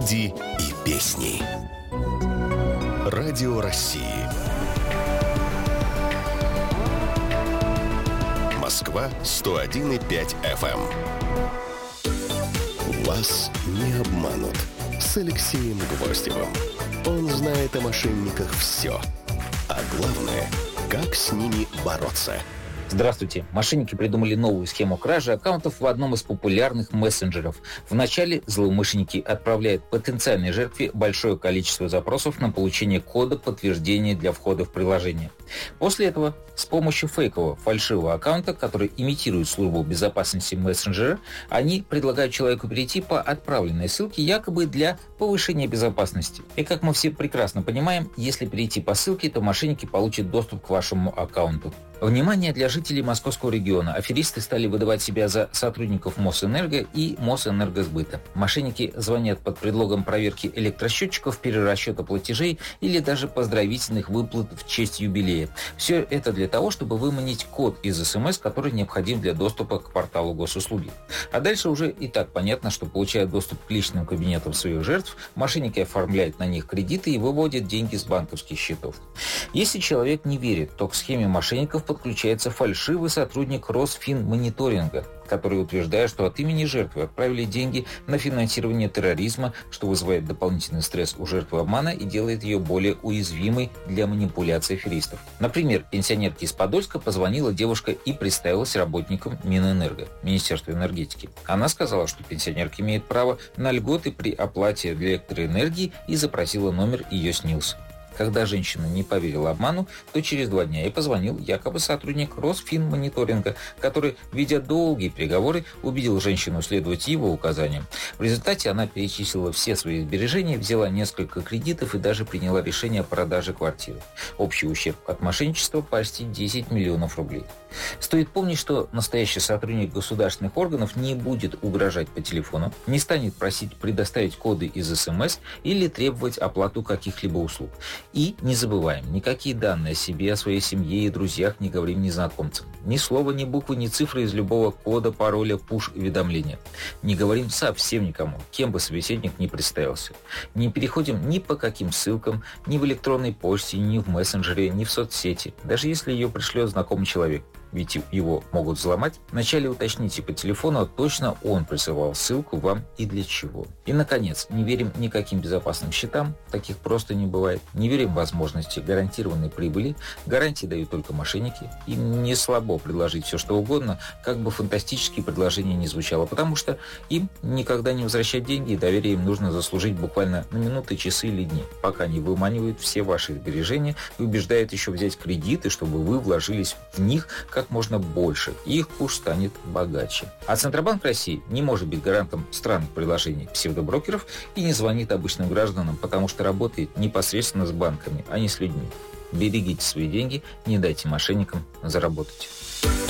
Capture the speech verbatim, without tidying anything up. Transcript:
люди и песни. Радио России. Москва сто один и пять эф эм. Вас не обманут. С Алексеем Гвоздевым. Он знает о мошенниках все. А главное, как с ними бороться. Здравствуйте. Мошенники придумали новую схему кражи аккаунтов в одном из популярных мессенджеров. Вначале злоумышленники отправляют потенциальной жертве большое количество запросов на получение кода подтверждения для входа в приложение. После этого с помощью фейкового фальшивого аккаунта, который имитирует службу безопасности мессенджера, они предлагают человеку перейти по отправленной ссылке якобы для повышения безопасности. И как мы все прекрасно понимаем, если перейти по ссылке, то мошенники получат доступ к вашему аккаунту. Внимание для жителей московского региона. Аферисты стали выдавать себя за сотрудников Мосэнерго и Мосэнергосбыта. Мошенники звонят под предлогом проверки электросчетчиков, перерасчета платежей или даже поздравительных выплат в честь юбилея. Все это для того, чтобы выманить код из эс эм эс, который необходим для доступа к порталу госуслуги. А дальше уже и так понятно, что, получая доступ к личным кабинетам своих жертв, мошенники оформляют на них кредиты и выводят деньги с банковских счетов. Если человек не верит, то к схеме мошенников подключается фальшивый сотрудник Росфинмониторинга, который утверждает, что от имени жертвы отправили деньги на финансирование терроризма, что вызывает дополнительный стресс у жертвы обмана и делает ее более уязвимой для манипуляций аферистов. Например, пенсионерке из Подольска позвонила девушка и представилась работником Минэнерго, Министерства энергетики. Она сказала, что пенсионерка имеет право на льготы при оплате электроэнергии и запросила номер ее СНИЛС. Когда женщина не поверила обману, то через два дня ей позвонил якобы сотрудник Росфинмониторинга, который, ведя долгие переговоры, убедил женщину следовать его указаниям. В результате она перечислила все свои сбережения, взяла несколько кредитов и даже приняла решение о продаже квартиры. Общий ущерб от мошенничества почти десять миллионов рублей. Стоит помнить, что настоящий сотрудник государственных органов не будет угрожать по телефону, не станет просить предоставить коды из эс эм эс или требовать оплату каких-либо услуг. И не забываем, никакие данные о себе, о своей семье и друзьях не говорим незнакомцам. Ни слова, ни буквы, ни цифры из любого кода, пароля, пуш-уведомления. Не говорим совсем никому, кем бы собеседник ни представился. Не переходим ни по каким ссылкам, ни в электронной почте, ни в мессенджере, ни в соцсети, даже если ее пришлет знакомый человек. Ведь его могут взломать. Вначале уточните по телефону, точно он присылал ссылку вам и для чего. И, наконец, не верим никаким безопасным счетам, таких просто не бывает. Не верим в возможности гарантированной прибыли, гарантии дают только мошенники. Им не слабо предложить все, что угодно, как бы фантастические предложения не звучало, потому что им никогда не возвращать деньги, и доверие им нужно заслужить буквально на минуты, часы или дни, пока не выманивают все ваши сбережения и убеждают еще взять кредиты, чтобы вы вложились в них как можно больше, и их курс станет богаче. А Центробанк России не может быть гарантом странных предложений псевдоброкеров и не звонит обычным гражданам, потому что работает непосредственно с банками, а не с людьми. Берегите свои деньги, не дайте мошенникам заработать.